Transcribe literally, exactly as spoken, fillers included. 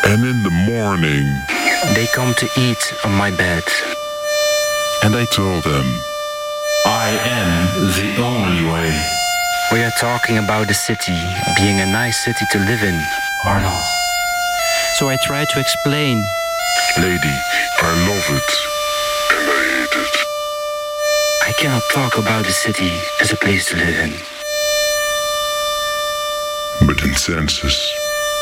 And in the morning, they come to eat on my bed. And I told them, I am the only way. We are talking about the city being a nice city to live in, or not. So I tried to explain. Lady, I love it. And I hate it. I cannot talk about the city as a place to live in. But in census,